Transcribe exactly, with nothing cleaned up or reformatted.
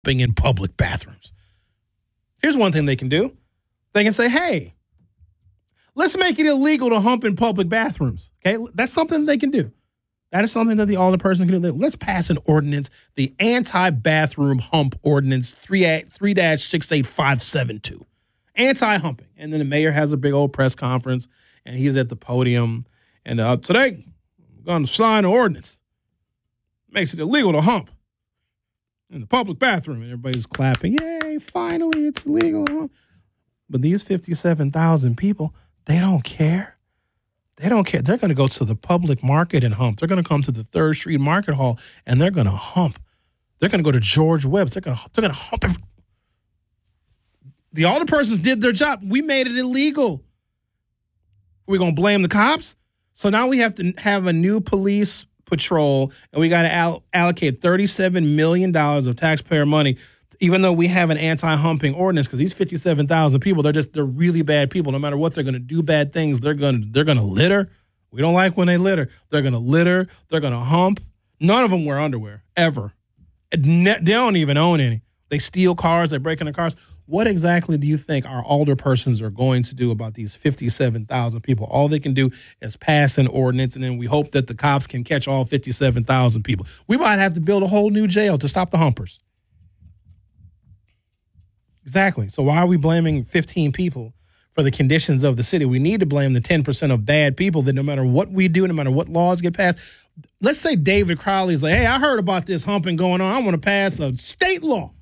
in public bathrooms. Here's one thing they can do. They can say, hey, let's make it illegal to hump in public bathrooms. Okay, that's something they can do. That is something that the alderperson can do. Let's pass an ordinance, the anti-bathroom hump ordinance three dash six eight five seven two. Anti-humping. And then the mayor has a big old press conference, and he's at the podium. And uh, today, we're going to sign an ordinance. Makes it illegal to hump in the public bathroom. And everybody's clapping. Yay, finally, it's illegal to hump. But these fifty-seven thousand people, they don't care. They don't care. They're going to go to the public market and hump. They're going to come to the third Street Market Hall, and they're going to hump. They're going to go to George Webb's. They're going to, they're going to hump. Every- the alderpersons did their job. We made it illegal. We're going to blame the cops? So now we have to have a new police patrol, and we got to all- allocate thirty-seven million dollars of taxpayer money, even though we have an anti-humping ordinance, because these fifty-seven thousand people, they're just, they're really bad people. No matter what, they're going to do bad things. They're going to, they're going to litter. We don't like when they litter. They're going to litter. They're going to hump. None of them wear underwear, ever. They don't even own any. They steal cars. They break into cars. What exactly do you think our alderpersons are going to do about these fifty-seven thousand people? All they can do is pass an ordinance, and then we hope that the cops can catch all fifty-seven thousand people. We might have to build a whole new jail to stop the humpers. Exactly. So why are we blaming fifteen people for the conditions of the city? We need to blame the ten percent of bad people that no matter what we do, no matter what laws get passed, let's say David Crowley's like, hey, I heard about this humping going on. I want to pass a state law.